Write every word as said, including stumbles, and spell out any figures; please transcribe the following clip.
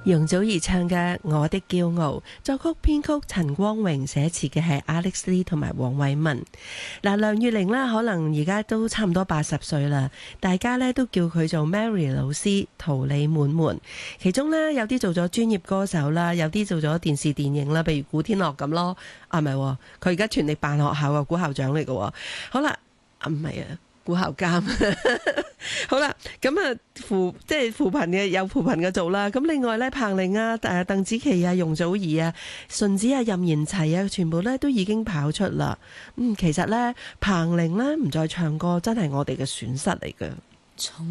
容祖兒唱嘅《我的驕傲》，作曲編曲陳光榮，寫詞嘅係 Alex Lee 同埋黃偉文。嗱，梁月玲呢，可能而家都差唔多八十歲啦，大家呢都叫佢做 Mary 老師，桃李滿門。其中呢，有啲做咗專業歌手啦，有啲做咗電視電影啦，譬如古天樂咁咯。啊，唔係，佢而家全力辦學校嘅古校長嚟嘅。好啦，啊唔係啊。古校監好啦，咁啊扶即係扶貧嘅有扶貧嘅做啦。咁另外咧，彭羚啊、誒鄧紫棋啊、容祖兒啊、順子啊、任賢齊啊，全部咧都已經跑出啦。嗯，其實咧彭羚咧唔再唱歌，真係我哋嘅損失嚟嘅。